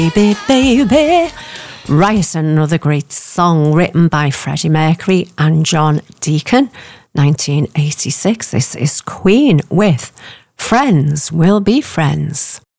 Baby, baby. Right, another great song written by Freddie Mercury and John Deacon, 1986. This is Queen with Friends Will Be Friends.